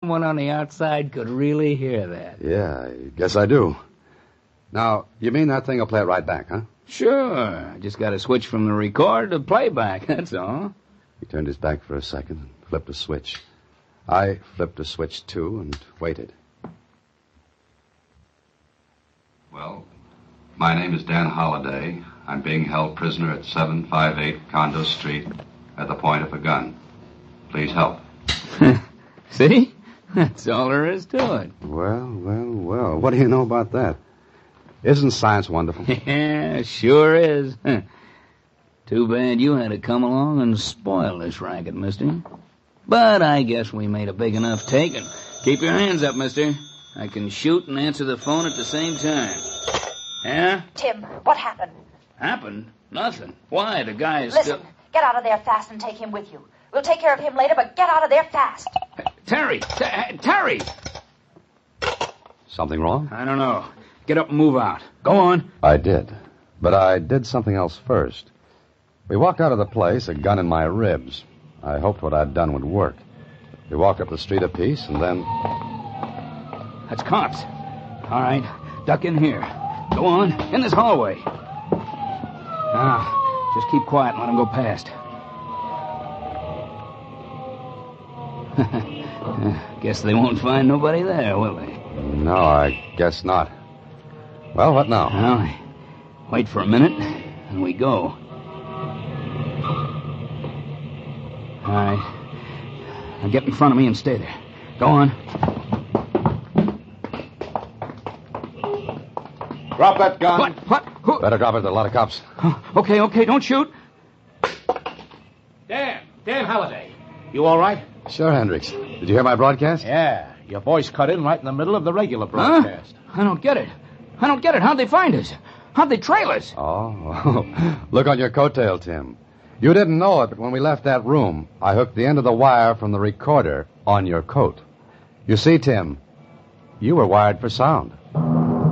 someone on the outside could really hear that. Yeah, I guess I do. Now, you mean that thing will play it right back, huh? Sure. Just got to switch from the record to playback, that's all. He turned his back for a second and flipped a switch. I flipped a switch, too, and waited. Well, my name is Dan Holliday. I'm being held prisoner at 758 Condo Street at the point of a gun. Please help. See? That's all there is to it. Well. What do you know about that? Isn't science wonderful? Yeah, sure is. Too bad you had to come along and spoil this racket, mister. But I guess we made a big enough take, and keep your hands up, mister. I can shoot and answer the phone at the same time. Yeah? Tim, what happened? Happened? Nothing. Why? The guy is Listen, get out of there fast and take him with you. We'll take care of him later, but get out of there fast. Terry! Terry! Something wrong? I don't know. Get up and move out. Go on. I did. But I did something else first. We walked out of the place, a gun in my ribs. I hoped what I'd done would work. We walked up the street a piece, and then... That's cops. All right, duck in here. Go on, in this hallway. Now, just keep quiet and let them go past. Guess they won't find nobody there, will they? No, I guess not. Well, what now? Well, wait for a minute, and we go. All right. Now get in front of me and stay there. Go on. Drop that gun. What? Who? Better drop it. There are a lot of cops. Okay, don't shoot. Dan Halliday. You all right? Sure, Hendricks. Did you hear my broadcast? Yeah. Your voice cut in right in the middle of the regular broadcast. Huh? I don't get it. How'd they find us? How'd they trail us? Oh, look on your coattail, Tim. You didn't know it, but when we left that room, I hooked the end of the wire from the recorder on your coat. You see, Tim, you were wired for sound.